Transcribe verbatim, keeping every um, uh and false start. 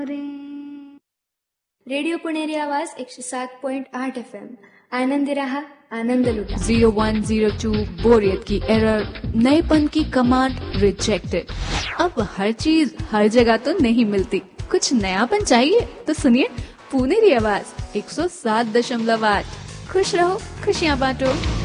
Radio Puneri आवाज एकशे सात पॉइंट आठ एफ एम आनंदी रहा आनंद लुटा। जीरो वन जीरो टू बोरियत की एरर, नएपन की कमांड रिजेक्टेड। अब हर चीज हर जगह तो नहीं मिलती, कुछ नयापन चाहिए तो सुनिए पुणेरी आवाज एक सौ सात दशमलव आठ। खुश रहो, खुशियाँ बांटो।